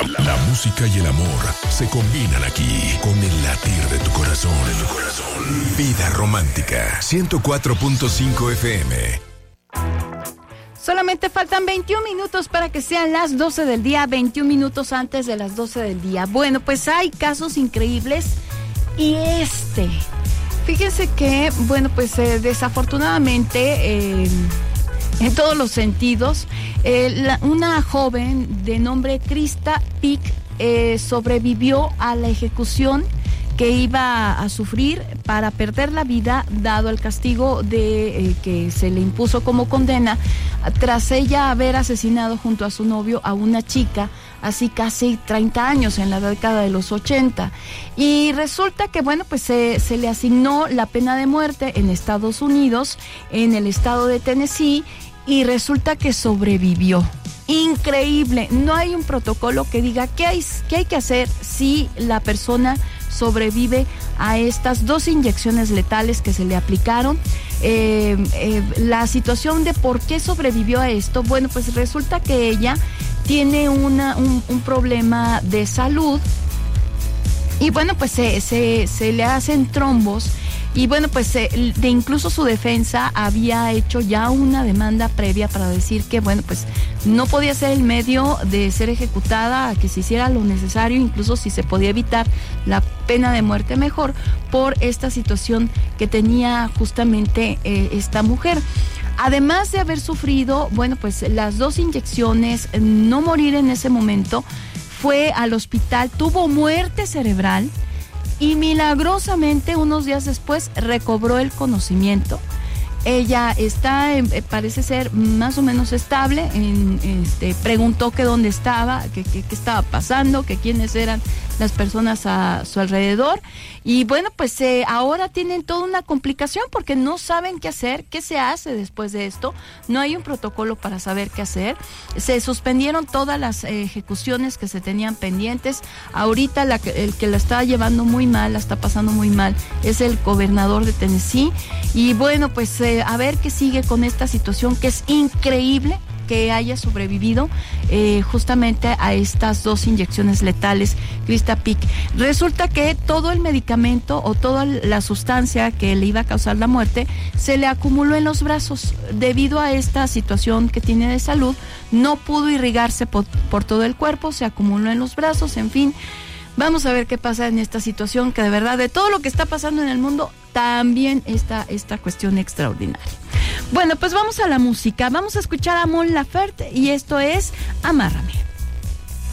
La música y el amor se combinan aquí con el latir de tu corazón. Vida Romántica, 104.5 FM. Solamente faltan 21 minutos para que sean las 12 del día, 21 minutos antes de las 12 del día. Bueno, pues hay casos increíbles y fíjense que, bueno, pues desafortunadamente, en todos los sentidos, una joven de nombre Krista Pick sobrevivió a la ejecución que iba a sufrir para perder la vida, dado el castigo que se le impuso como condena tras ella haber asesinado junto a su novio a una chica así casi 30 años, en la década de los 80. Y resulta que, bueno, pues se le asignó la pena de muerte en Estados Unidos, en el estado de Tennessee, y resulta que sobrevivió. Increíble, no hay un protocolo que diga qué hay que hacer si la persona sobrevive a estas 2 inyecciones letales que se le aplicaron. La situación de por qué sobrevivió a esto, bueno, pues resulta que ella tiene un problema de salud y, bueno, pues se le hacen trombos. Y bueno, pues incluso su defensa había hecho ya una demanda previa para decir que, bueno, pues no podía ser el medio de ser ejecutada, a que se hiciera lo necesario, incluso si se podía evitar la pena de muerte mejor, por esta situación que tenía justamente esta mujer. Además de haber sufrido, bueno, pues las 2 inyecciones, no morir en ese momento, fue al hospital, tuvo muerte cerebral, y milagrosamente unos días después recobró el conocimiento. Ella está, parece ser más o menos estable, preguntó que dónde estaba, qué estaba pasando, que quiénes eran las personas a su alrededor, y bueno, pues ahora tienen toda una complicación porque no saben qué hacer, qué se hace después de esto, no hay un protocolo para saber qué hacer, se suspendieron todas las ejecuciones que se tenían pendientes. Ahorita el que la está llevando muy mal, la está pasando muy mal, es el gobernador de Tennessee, y bueno, pues a ver qué sigue con esta situación, que es increíble que haya sobrevivido justamente a estas 2 inyecciones letales, Krista Pick. Resulta que todo el medicamento o toda la sustancia que le iba a causar la muerte se le acumuló en los brazos. Debido a esta situación que tiene de salud, no pudo irrigarse por todo el cuerpo, se acumuló en los brazos, en fin. Vamos a ver qué pasa en esta situación, que de verdad, de todo lo que está pasando en el mundo, también está esta cuestión extraordinaria. Bueno, pues vamos a la música. Vamos a escuchar a Mon Laferte y esto es Amárrame.